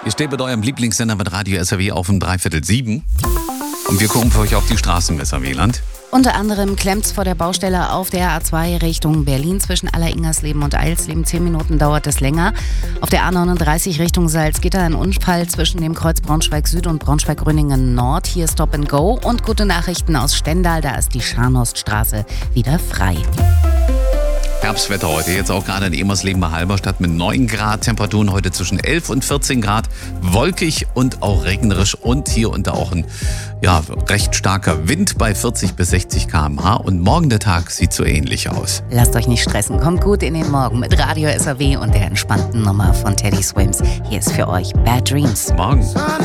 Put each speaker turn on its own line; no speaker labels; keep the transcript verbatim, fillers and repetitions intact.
Ihr steht mit eurem Lieblingssender mit Radio S R W auf um dreiviertel sieben. Und wir gucken für euch auf die Straßen im S R W-Land.
Unter anderem klemmt's vor der Baustelle auf der A zwei Richtung Berlin zwischen Aller-Ingersleben und Eilsleben. Zehn Minuten dauert es länger. Auf der A neununddreißig Richtung Salzgitter ein Unfall zwischen dem Kreuz Braunschweig Süd und Braunschweig-Gröningen Nord. Hier Stop and Go. Und gute Nachrichten aus Stendal, da ist die Scharnhorststraße wieder frei.
Herbstwetter heute, jetzt auch gerade in Emersleben bei Halberstadt mit neun Grad, Temperaturen heute zwischen elf und vierzehn Grad, wolkig und auch regnerisch und hier und da auch ein ja, recht starker Wind bei vierzig bis sechzig Kilometer pro Stunde und morgen der Tag sieht so ähnlich aus.
Lasst euch nicht stressen, kommt gut in den Morgen mit Radio S R W und der entspannten Nummer von Teddy Swims. Hier ist für euch Bad Dreams.
Morgen.